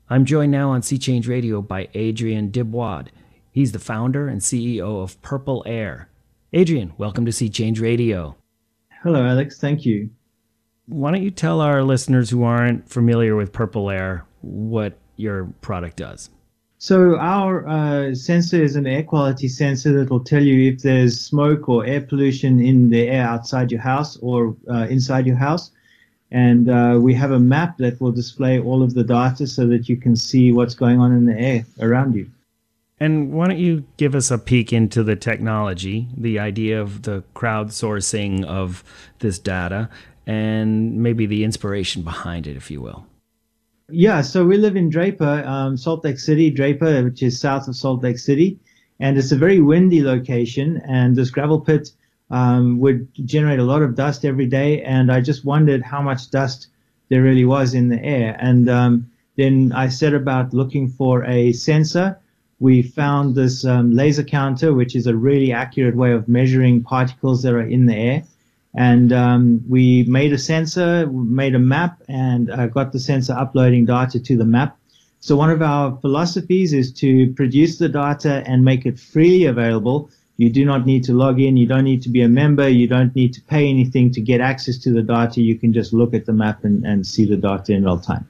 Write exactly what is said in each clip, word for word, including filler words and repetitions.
I'm joined now on Sea Change Radio by Adrian Dibwad. He's the founder and C E O of Purple Air. Adrian, welcome to Sea Change Radio. Hello, Alex. Thank you. Why don't you tell our listeners who aren't familiar with Purple Air what your product does? So our uh, sensor is an air quality sensor that will tell you if there's smoke or air pollution in the air outside your house or uh, inside your house. And uh, we have a map that will display all of the data so that you can see what's going on in the air around you. And why don't you give us a peek into the technology, the idea of the crowdsourcing of this data, and maybe the inspiration behind it, if you will. Yeah, so we live in Draper, um, Salt Lake City, Draper, which is south of Salt Lake City. And it's a very windy location. And this gravel pit um, would generate a lot of dust every day. And I just wondered how much dust there really was in the air. And um, then I set about looking for a sensor. We found this um, laser counter, which is a really accurate way of measuring particles that are in the air. And um, we made a sensor, made a map, and uh, got the sensor uploading data to the map. So one of our philosophies is to produce the data and make it freely available. You do not need to log in. You don't need to be a member. You don't need to pay anything to get access to the data. You can just look at the map and, and see the data in real time.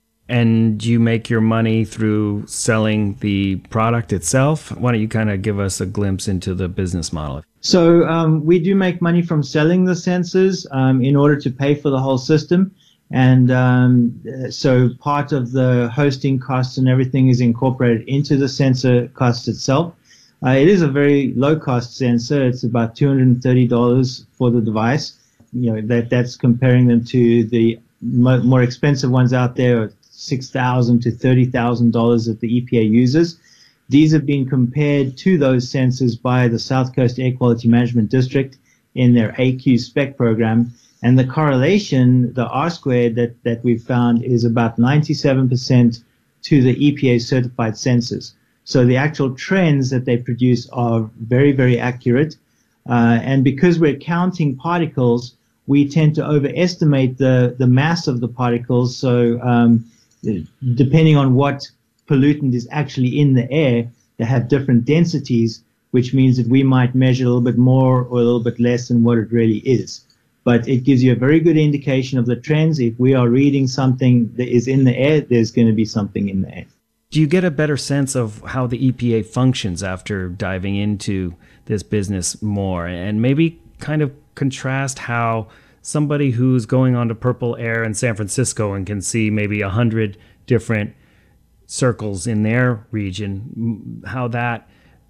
And you make your money through selling the product itself? Why don't you kind of give us a glimpse into the business model? So um, we do make money from selling the sensors um, in order to pay for the whole system. And um, so part of the hosting costs and everything is incorporated into the sensor cost itself. Uh, it is a very low-cost sensor. It's about two hundred thirty dollars for the device. You know, that that's comparing them to the mo more expensive ones out there, six thousand dollars to thirty thousand dollars that the E P A uses. These have been compared to those sensors by the South Coast Air Quality Management District in their A Q spec program. And the correlation, the R squared that, that we've found is about ninety-seven percent to the E P A certified sensors. So the actual trends that they produce are very, very accurate. Uh, and because we're counting particles, we tend to overestimate the, the mass of the particles. So um, depending on what pollutant is actually in the air, they have different densities, which means that we might measure a little bit more or a little bit less than what it really is. But it gives you a very good indication of the trends. If we are reading something that is in the air, there's going to be something in the air. Do you get a better sense of how the E P A functions after diving into this business more? And maybe kind of contrast how somebody who's going on to Purple Air in San Francisco and can see maybe a hundred different circles in their region, how that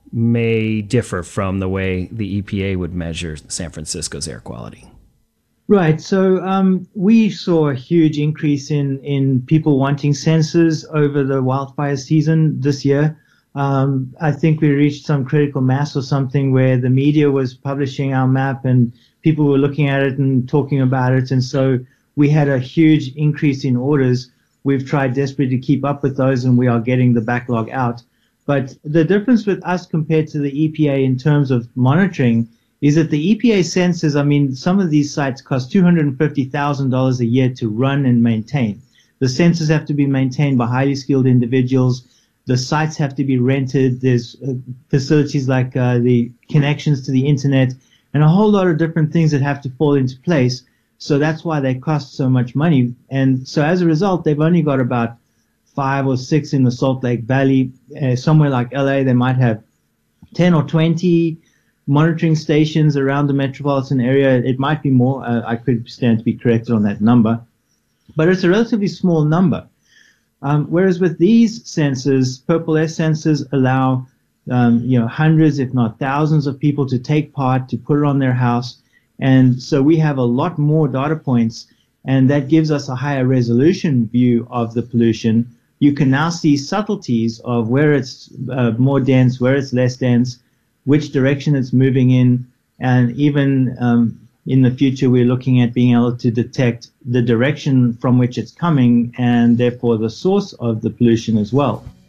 may differ from the way the E P A would measure San Francisco's air quality. Right. So um, we saw a huge increase in, in people wanting sensors over the wildfire season this year. Um, I think we reached some critical mass or something where the media was publishing our map and people were looking at it and talking about it. And so we had a huge increase in orders. We've tried desperately to keep up with those, and we are getting the backlog out. But the difference with us compared to the E P A in terms of monitoring is that the E P A sensors, I mean, some of these sites cost two hundred fifty thousand dollars a year to run and maintain. The sensors have to be maintained by highly skilled individuals. The sites have to be rented. There's uh, facilities like uh, the connections to the internet and a whole lot of different things that have to fall into place. So that's why they cost so much money. And so as a result, they've only got about five or six in the Salt Lake Valley. Uh, somewhere like L A, they might have ten or twenty monitoring stations around the metropolitan area. It might be more. Uh, I could stand to be corrected on that number. But it's a relatively small number. Um, whereas with these sensors, Purple Air sensors allow um, you know, hundreds, if not thousands of people to take part, to put it on their house. And so we have a lot more data points, and that gives us a higher resolution view of the pollution. You can now see subtleties of where it's uh, more dense, where it's less dense, which direction it's moving in, and even um, in the future we're looking at being able to detect the direction from which it's coming and therefore the source of the pollution as well.